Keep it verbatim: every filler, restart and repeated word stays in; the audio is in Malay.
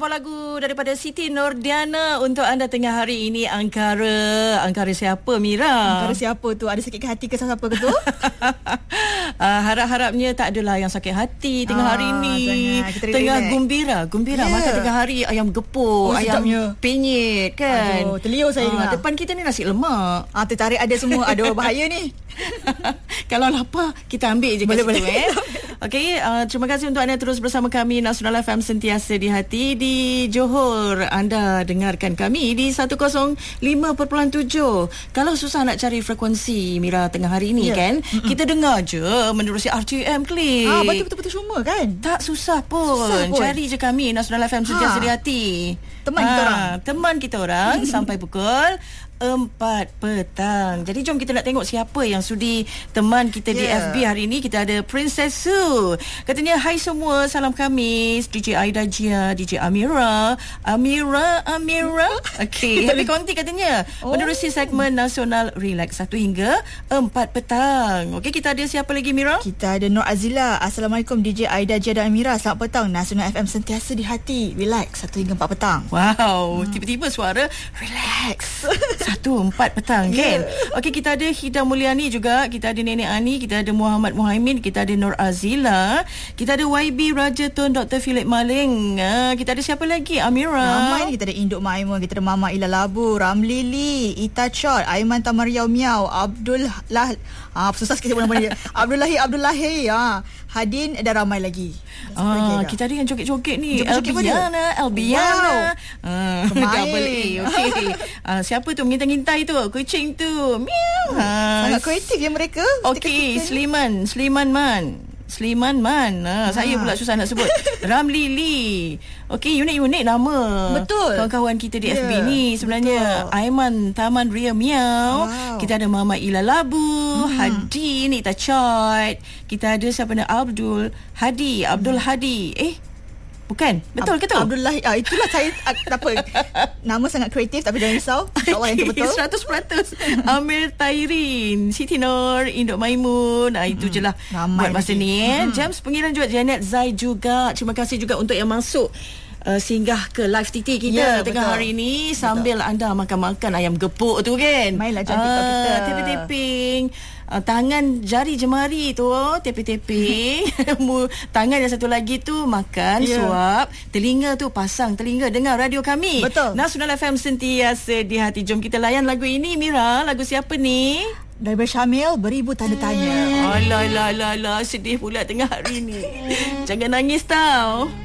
sebuah lagu daripada Siti Nordiana untuk anda tengah hari ini. Angkara Angkara siapa, Mira? Angkara siapa tu? Ada sakit hati ke siapa ke tu? uh, Harap-harapnya tak adalah yang sakit hati tengah ah, hari ni. jangan, tengah relax. Gumbira Gumbira yeah. makan tengah hari ayam gepuk, oh, ayam sedapnya. penyet kan. Aduh, terliur saya uh, dengar. Depan kita ni nasi lemak. Ah, tertarik ada semua. Aduh, bahaya ni. Kalau lapar kita ambil je kat boleh, situ boleh. eh. Okey, uh, terima kasih untuk anda terus bersama kami Nasional F M sentiasa di hati. Di Johor anda dengarkan kami di seratus lima perpuluhan tujuh. Kalau susah nak cari frekuensi Mira tengah hari ini yeah. kan, Mm-mm. kita dengar je menerusi R T M Click. Ah, betul-betul cuma kan? Tak susah pun. susah pun. Cari je kami Nasional F M sentiasa ha. di hati. Teman ha. kita orang. Teman kita orang sampai pukul empat petang. Jadi jom kita nak tengok siapa yang sudi teman kita yeah. di F B hari ini. Kita ada Princess Su. Katanya, hai semua, salam Khamis. D J Aida Jia, D J Amira. Amira, Amira. Okey, happy konti katanya. Oh. Menerusi segmen Nasional Relax satu hingga empat petang. Okey, kita ada siapa lagi, Mira? Kita ada Nur Azila. Assalamualaikum D J Aida Jia dan Amira. Selamat petang. Nasional F M sentiasa di hati. Relax satu hingga empat petang. Wow, hmm. tiba-tiba suara relax. Satu empat petang kan. Yeah. Okey, kita ada Hida Mulyani juga, kita ada Nenek Ani, kita ada Muhammad Muhaimin, kita ada Nur Azila, kita ada Y B Rajatun, Doktor Philip Maling, uh, kita ada siapa lagi, Amira. Ramai ni. Kita ada Induk Maimun, kita ada Mama Ila Labu, Ramlili, Ita Chot, Aiman Tamariau Miau, Abdul lah ah susah sikit sebut nama dia. Abdullahi Abdullahi ah Hadin dan ramai lagi. Ah, kita ada yang joget-joget ni. Joget-joget Albiana, Albiana. Wow. Ah, double A. Okey. Ah, siapa tu mengintai-ngintai tu? Kucing tu. Miau. Ah, sangat kreatif ya mereka. Okey, Sliman, Sliman Man. Sliman Man. Ha, ha. Saya pula susah nak sebut. Ramli Lee. Okey, unik-unik nama. Betul. Kawan-kawan kita di yeah. F B ni sebenarnya. Betul. Aiman Taman Ria Miau. Wow. Kita ada Mama Ila Labu, hmm. Hadi, Nita Chot. Kita ada siapa nak? Abdul Hadi, Abdul hmm. Hadi. Eh, bukan? Betul Ab- ke tu? Abdullah. Ah, itulah saya ah, tak apa. Nama sangat kreatif tapi jangan risau. InsyaAllah yang betul. seratus peratus Amir Tairin, Siti Nur, Induk Maimun. Ah, itu hmm. je lah buat masa ni eh. Hmm. James Pengiran juga, Janet Zai juga. Terima kasih juga untuk yang masuk Uh, singgah ke live T T kita yeah, tengah betul. hari ni sambil betul. anda makan-makan ayam gepuk tu kan. Mainlah jangan TikTok kita. Taping-taping. Uh, tangan jari jemari tu taping-taping. Tangan yang satu lagi tu makan, yeah. suap. Telinga tu pasang telinga dengar radio kami. Betul. Nasional F M sentiasa di hati. Jom kita layan lagu ini, Mira. Lagu siapa ni? Daripada Syamil, Beribu Tanda Tanya. Alah, alah, alah, alah. Sedih pula tengah hari ni. Jangan nangis tau.